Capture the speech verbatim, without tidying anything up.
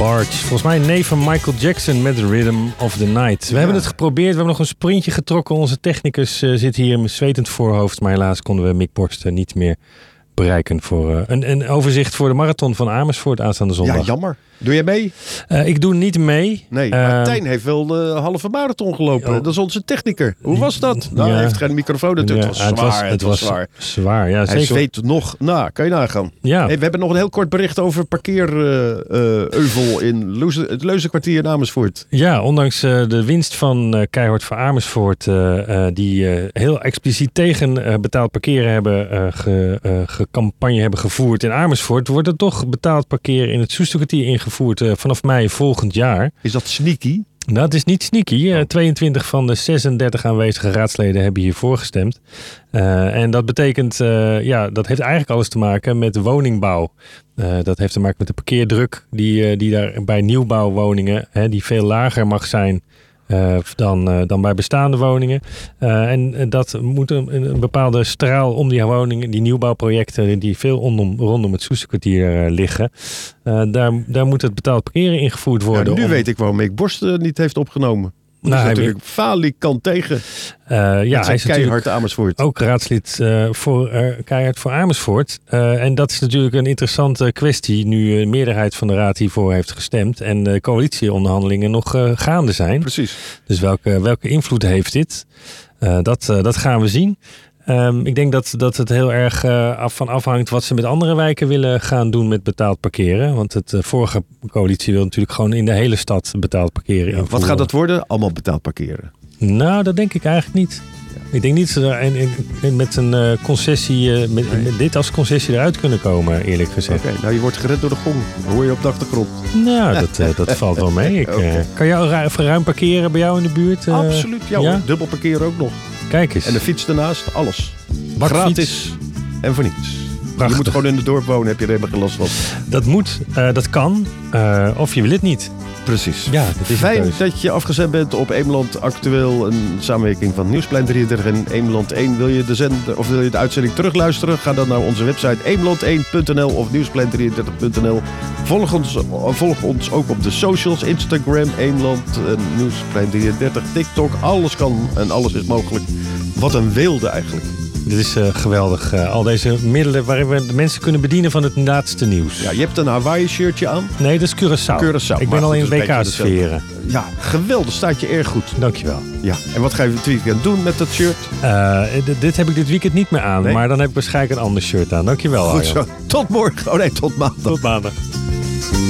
Barge. Volgens mij een neef van Michael Jackson met Rhythm of the Night. We ja. hebben het geprobeerd. We hebben nog een sprintje getrokken. Onze technicus uh, zit hier met zwetend voorhoofd. Maar helaas konden we Mick Borst uh, niet meer bereiken voor uh, een, een overzicht voor de marathon van Amersfoort aanstaande zondag. Ja, jammer. Doe jij mee? Uh, ik doe niet mee. Nee, uh, maar Tijn heeft wel de halve marathon gelopen. Oh. Dat is onze techniker. Hoe was dat? Nou, ja. hij heeft geen microfoon natuurlijk. Het was ja, zwaar. Het was, het was zwaar. zwaar ja, hij zeker. zweet nog na. Kan je nagaan. Ja. Hey, we hebben nog een heel kort bericht over parkeereuvel uh, in Leuze, het Leuzenkwartier in Amersfoort. Ja, ondanks uh, de winst van uh, Keihard voor Amersfoort, uh, uh, die uh, heel expliciet tegen uh, betaald parkeren hebben uh, ge, uh, gecampagne hebben gevoerd in Amersfoort, wordt er toch betaald parkeren in het Soesterkwartier ingevoerd uh, vanaf mei volgend jaar. Is dat sneaky? Nou, het is niet sneaky. Uh, tweeëntwintig van de zesendertig aanwezige raadsleden hebben hiervoor gestemd. Uh, en dat betekent, uh, ja, dat heeft eigenlijk alles te maken met woningbouw. Uh, dat heeft te maken met de parkeerdruk die, uh, die daar bij nieuwbouwwoningen, hè, die veel lager mag zijn Uh, dan, uh, dan bij bestaande woningen. Uh, en uh, dat moet een, een bepaalde straal om die woningen, die nieuwbouwprojecten die veel rondom, rondom het Soesterkwartier uh, liggen. Uh, daar, daar moet het betaald parkeren ingevoerd worden. Ja, nu om... weet ik waarom Mick Borst uh, niet heeft opgenomen. Dat nou, is natuurlijk weer... falikant tegen. Uh, ja, hij is Keihard Amersfoort. Ook raadslid uh, voor uh, Keihard voor Amersfoort. Uh, en dat is natuurlijk een interessante kwestie nu de meerderheid van de raad hiervoor heeft gestemd en de coalitieonderhandelingen nog uh, gaande zijn. Precies. Dus welke, welke invloed heeft dit? Uh, dat, uh, dat gaan we zien. Um, ik denk dat, dat het heel erg uh, af van afhangt wat ze met andere wijken willen gaan doen met betaald parkeren. Want het uh, vorige coalitie wil natuurlijk gewoon in de hele stad betaald parkeren. Ja, wat gaat dat worden? Allemaal betaald parkeren? Nou, dat denk ik eigenlijk niet. Ja. Ik denk niet dat ze er in, in, met een uh, concessie, uh, met, nee. met dit als concessie eruit kunnen komen, eerlijk gezegd. Oké, okay, nou je wordt gered door de gong. Dat hoor je op de achtergrond. Nou, dat, uh, dat valt wel mee. Ik, okay. uh, kan jou ruim, ruim parkeren bij jou in de buurt? Uh, Absoluut, ja, ja? Dubbel parkeren ook nog. Kijk eens. En de fiets ernaast, alles. Bakfiets. Gratis en voor niets. Prachtig. Je moet gewoon in het dorp wonen, heb je er helemaal geen last van. Dat moet, uh, dat kan, uh, of je wil het niet. Precies. Ja, dat is fijn dat je afgezet bent op Eemland Actueel, een samenwerking van Nieuwsplein drieëndertig en Eemland één. Wil je de zender of wil je de uitzending terugluisteren? Ga dan naar onze website eemland één punt n l of nieuwsplein drieëndertig punt n l. Volg ons, volg ons ook op de socials, Instagram, Eemland, Nieuwsplein drieëndertig, TikTok. Alles kan en alles is mogelijk. Wat een weelde eigenlijk. Dit is uh, geweldig. Uh, al deze middelen waarin we de mensen kunnen bedienen van het laatste nieuws. Ja, je hebt een Hawaii shirtje aan. Nee, dat is Curaçao. Curaçao. Ik ben al in W K-sferen. Ja, geweldig. Staat je erg goed. Dankjewel. Ja, en wat ga je dit weekend doen met dat shirt? Uh, d- dit heb ik dit weekend niet meer aan. Nee? Maar dan heb ik waarschijnlijk een ander shirt aan. Dankjewel, Goed zo. Tot morgen. Oh nee, tot maandag. Tot maandag.